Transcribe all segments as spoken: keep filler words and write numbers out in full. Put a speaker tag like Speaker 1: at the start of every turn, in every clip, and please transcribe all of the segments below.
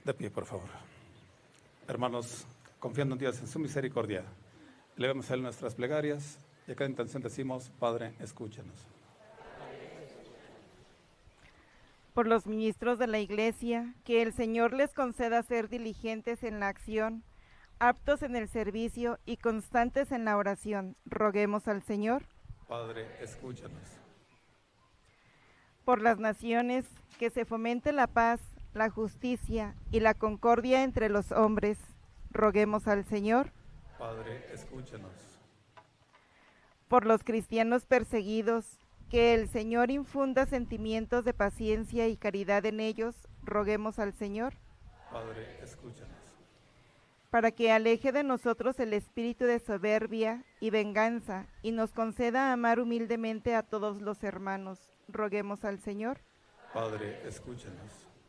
Speaker 1: De pie, por favor. Hermanos, confiando en Dios, en su misericordia, elevemos a Él nuestras plegarias y a cada intención decimos: Padre, escúchanos.
Speaker 2: Por los ministros de la Iglesia, que el Señor les conceda ser diligentes en la acción, aptos en el servicio y constantes en la oración, roguemos al Señor.
Speaker 1: Padre, escúchanos.
Speaker 2: Por las naciones, que se fomente la paz, la justicia y la concordia entre los hombres, roguemos al Señor.
Speaker 1: Padre, escúchanos.
Speaker 2: Por los cristianos perseguidos, que el Señor infunda sentimientos de paciencia y caridad en ellos, roguemos al Señor.
Speaker 1: Padre, escúchanos.
Speaker 2: Para que aleje de nosotros el espíritu de soberbia y venganza y nos conceda amar humildemente a todos los hermanos, roguemos al Señor.
Speaker 1: Padre, escúchanos.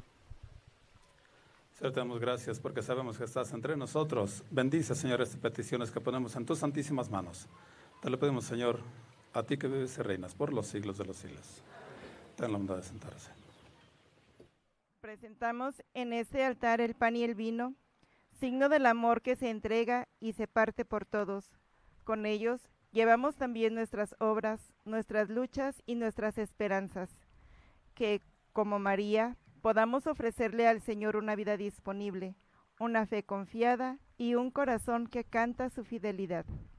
Speaker 1: Señor, te damos gracias porque sabemos que estás entre nosotros. Bendice, Señor, estas peticiones que ponemos en tus santísimas manos. Te lo pedimos, Señor, a ti que vives y reinas por los siglos de los siglos. Ten la bondad de sentarse.
Speaker 2: Presentamos en este altar el pan y el vino, signo del amor que se entrega y se parte por todos. Con ellos llevamos también nuestras obras, nuestras luchas y nuestras esperanzas, que, como María, podamos ofrecerle al Señor una vida disponible, una fe confiada y un corazón que canta su fidelidad.